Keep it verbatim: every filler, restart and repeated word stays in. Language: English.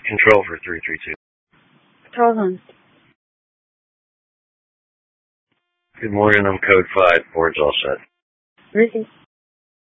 Control for three three two. Control on. Good morning, I'm code five. Board's all set. Receive.